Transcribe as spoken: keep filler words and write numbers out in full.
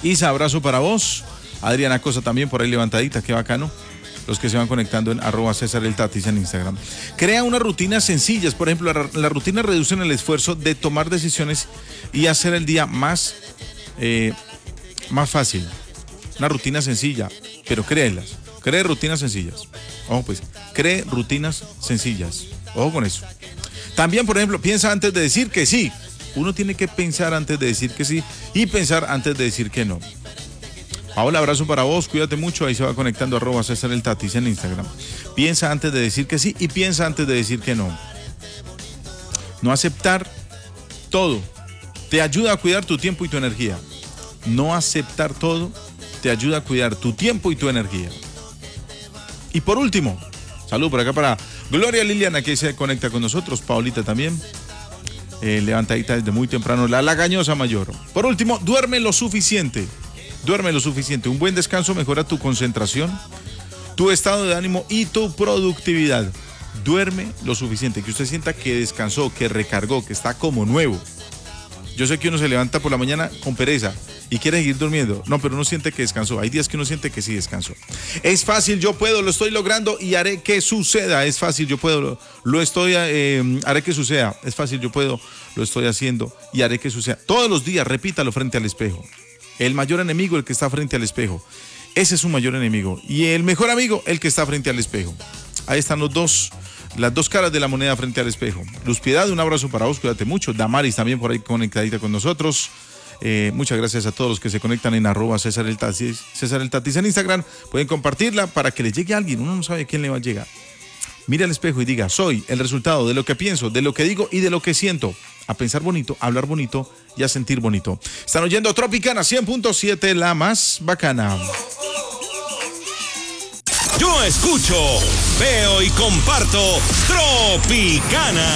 Isa, abrazo para vos. Adriana Cosa también por ahí levantadita, qué bacano. Los que se van conectando en arroba César el Tatis en Instagram. Crea unas rutinas sencillas. Por ejemplo, las la rutinas reducen el esfuerzo de tomar decisiones y hacer el día más, eh, más fácil. Una rutina sencilla, pero créelas. Cree rutinas sencillas. Ojo pues, cree rutinas sencillas. Ojo con eso. También, por ejemplo, piensa antes de decir que sí. Uno tiene que pensar antes de decir que sí y pensar antes de decir que no. Paola, abrazo para vos, cuídate mucho, ahí se va conectando arroba César el Tatis en Instagram. Piensa antes de decir que sí y piensa antes de decir que no. No aceptar todo te ayuda a cuidar tu tiempo y tu energía. No aceptar todo te ayuda a cuidar tu tiempo y tu energía. Y por último, salud por acá para Gloria Liliana, que se conecta con nosotros, Paulita también. Eh, levantadita desde muy temprano, la lagañosa mayor. Por último, duerme lo suficiente. Duerme lo suficiente. Un buen descanso mejora tu concentración, tu estado de ánimo y tu productividad. Duerme lo suficiente, que usted sienta que descansó, que recargó, que está como nuevo. Yo sé que uno se levanta por la mañana con pereza y quiere seguir durmiendo. No, pero uno siente que descansó. Hay días que uno siente que sí descansó. Es fácil, yo puedo, lo estoy logrando y haré que suceda. Es fácil, yo puedo, lo, lo estoy, eh, haré que suceda. Es fácil, yo puedo, lo estoy haciendo y haré que suceda. Todos los días repítalo frente al espejo. El mayor enemigo, el que está frente al espejo. Ese es su mayor enemigo. Y el mejor amigo, el que está frente al espejo. Ahí están los dos, las dos caras de la moneda frente al espejo. Luz Piedad, un abrazo para vos, cuídate mucho. Damaris también por ahí conectadita con nosotros. Eh, muchas gracias a todos los que se conectan en arroba César el Tatis, César el Tatis en Instagram. Pueden compartirla para que le llegue a alguien. Uno no sabe a quién le va a llegar. Mira al espejo y diga, soy el resultado de lo que pienso, de lo que digo y de lo que siento. A pensar bonito, a hablar bonito y a sentir bonito. Están oyendo Tropicana cien punto siete, la más bacana. Yo escucho, veo y comparto Tropicana.